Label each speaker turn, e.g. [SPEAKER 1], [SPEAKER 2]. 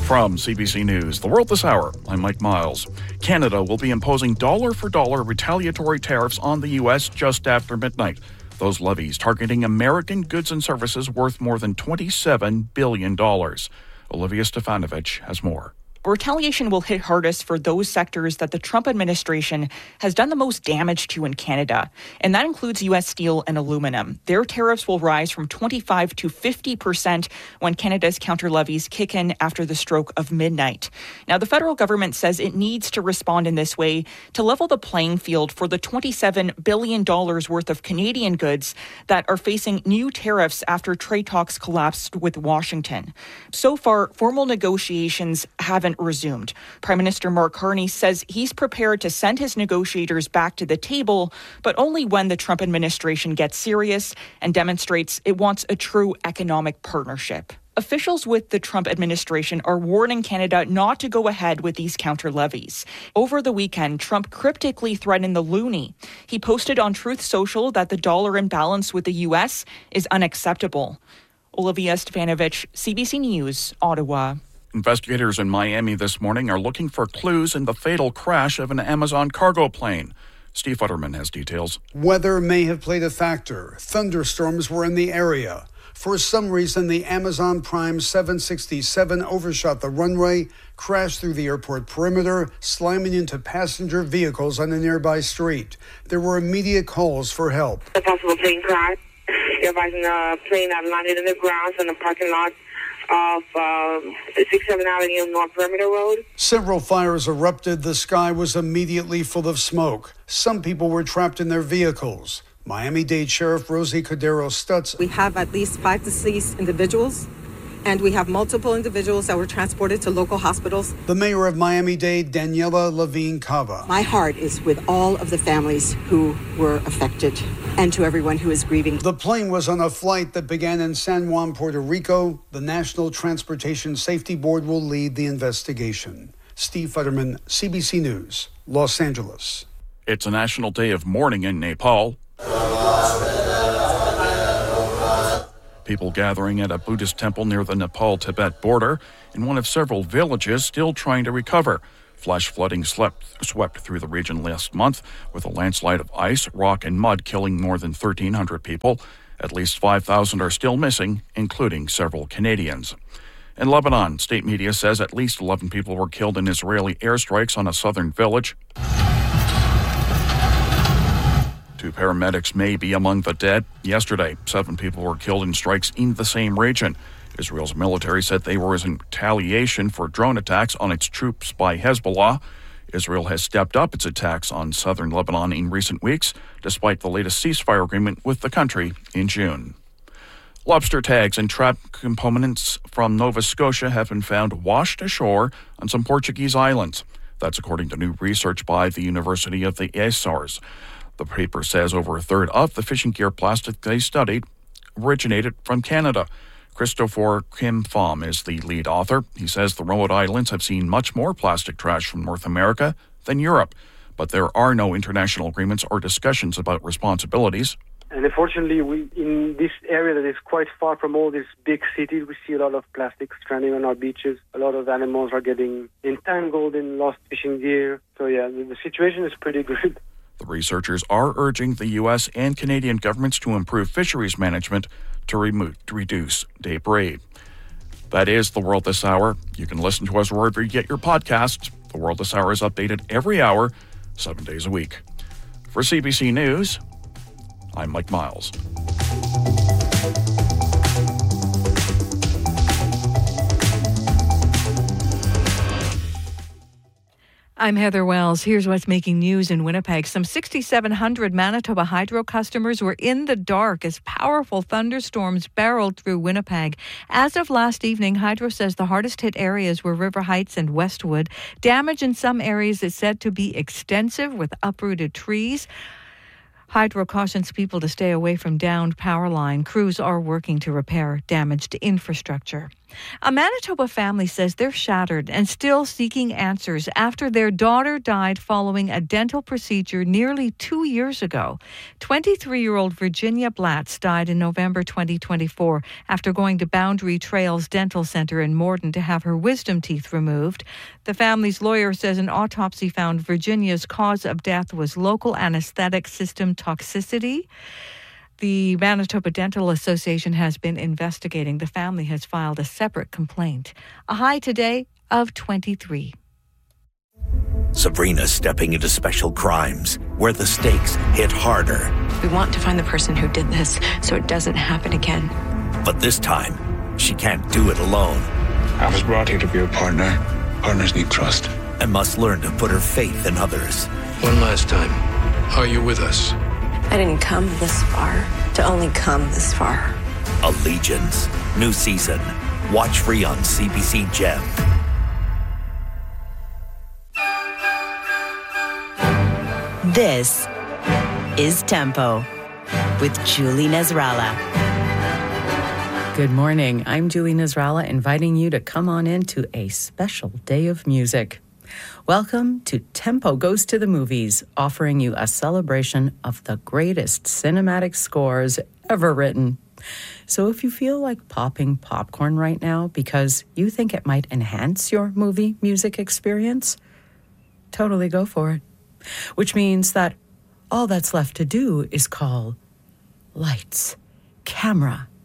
[SPEAKER 1] From CBC News, The World This Hour, I'm Mike Miles. Canada will be imposing dollar-for-dollar retaliatory tariffs on the U.S. just after midnight. Those levies targeting American goods and services worth more than $27 billion. Olivia Stefanovich has more.
[SPEAKER 2] Retaliation will hit hardest for those sectors that the Trump administration has done the most damage to in Canada, and that includes U.S. steel and aluminum. Their tariffs will rise from 25% to 50% when Canada's counter levies kick in after the stroke of midnight. Now, the federal government says it needs to respond in this way to level the playing field for the $27 billion worth of Canadian goods that are facing new tariffs after trade talks collapsed with Washington. So far, formal negotiations haven't resumed. Prime Minister Mark Carney says he's prepared to send his negotiators back to the table, but only when the Trump administration gets serious and demonstrates it wants a true economic partnership. Officials with the Trump administration are warning Canada not to go ahead with these counter levies. Over the weekend, Trump cryptically threatened the loonie. He posted on Truth Social that the dollar imbalance with the U.S. is unacceptable. Olivia Stefanovich, CBC News, Ottawa.
[SPEAKER 1] Investigators in Miami this morning are looking for clues in the fatal crash of an Amazon cargo plane. Steve Futterman has details.
[SPEAKER 3] Weather may have played a factor. Thunderstorms were in the area. For some reason, the Amazon Prime 767 overshot the runway, crashed through the airport perimeter, slamming into passenger vehicles on a nearby street. There were immediate calls for help.
[SPEAKER 4] A possible plane crash. You're advising a plane that landed in the grounds in the parking lot of 6th Avenue North Perimeter Road.
[SPEAKER 3] Several fires erupted. The sky was immediately full of smoke. Some people were trapped in their vehicles. Miami-Dade Sheriff Rosie Cordero-Stutz.
[SPEAKER 5] We have at least 5 deceased individuals, and we have multiple individuals that were transported to local hospitals.
[SPEAKER 3] The mayor of Miami-Dade, Daniela Levine Cava.
[SPEAKER 5] My heart is with all of the families who were affected and to everyone who is grieving.
[SPEAKER 3] The plane was on a flight that began in San Juan, Puerto Rico. The National Transportation Safety Board will lead the investigation. Steve Futterman, CBC News, Los Angeles.
[SPEAKER 1] It's a national day of mourning in Nepal. People gathering at a Buddhist temple near the Nepal-Tibet border in one of several villages still trying to recover. Flash flooding swept through the region last month with a landslide of ice, rock, and mud killing more than 1,300 people. At least 5,000 are still missing, including several Canadians. In Lebanon, state media says at least 11 people were killed in Israeli airstrikes on a southern village. 2 paramedics may be among the dead. Yesterday, 7 people were killed in strikes in the same region. Israel's military said they were in retaliation for drone attacks on its troops by Hezbollah. Israel has stepped up its attacks on southern Lebanon in recent weeks, despite the latest ceasefire agreement with the country in June. Lobster tags and trap components from Nova Scotia have been found washed ashore on some Portuguese islands. That's according to new research by the University of the Açores. The paper says over a third of the fishing gear plastic they studied originated from Canada. Christopher Kim Pham is the lead author. He says the remote islands have seen much more plastic trash from North America than Europe, but there are no international agreements or discussions about responsibilities.
[SPEAKER 6] And unfortunately, in this area that is quite far from all these big cities, we see a lot of plastic stranding on our beaches. A lot of animals are getting entangled in lost fishing gear. So yeah, the situation is pretty good.
[SPEAKER 1] The researchers are urging the U.S. and Canadian governments to improve fisheries management to reduce debris. That is The World This Hour. You can listen to us wherever you get your podcasts. The World This Hour is updated every hour, 7 days a week. For CBC News, I'm Mike Miles.
[SPEAKER 7] I'm Heather Wells. Here's what's making news in Winnipeg. Some 6,700 Manitoba Hydro customers were in the dark as powerful thunderstorms barreled through Winnipeg. As of last evening, Hydro says the hardest hit areas were River Heights and Westwood. Damage in some areas is said to be extensive with uprooted trees. Hydro cautions people to stay away from downed power line. Crews are working to repair damaged infrastructure. A Manitoba family says they're shattered and still seeking answers after their daughter died following a dental procedure nearly 2 years ago. 23-year-old Virginia Blatz died in November 2024 after going to Boundary Trails Dental Center in Morden to have her wisdom teeth removed. The family's lawyer says an autopsy found Virginia's cause of death was local anesthetic system toxicity. The Manitoba Dental Association has been investigating. The family has filed a separate complaint. A high today of 23.
[SPEAKER 8] Sabrina's stepping into special crimes where the stakes hit harder.
[SPEAKER 9] We want to find the person who did this so it doesn't happen again.
[SPEAKER 8] But this time, she can't do it alone.
[SPEAKER 10] I was brought here to be a partner. Partners need trust.
[SPEAKER 8] And must learn to put her faith in others.
[SPEAKER 10] One last time. Are you with us?
[SPEAKER 9] I didn't come this far to only come this far.
[SPEAKER 8] Allegiance. New season. Watch free on CBC Gem.
[SPEAKER 11] This is Tempo with Julie Nasrallah. Good morning. I'm Julie Nasrallah, inviting you to come on into a special day of music. Welcome to Tempo Goes to the Movies, offering you a celebration of the greatest cinematic scores ever written. So if you feel like popping popcorn right now because you think it might enhance your movie music experience, totally go for it. Which means that all that's left to do is call lights, camera,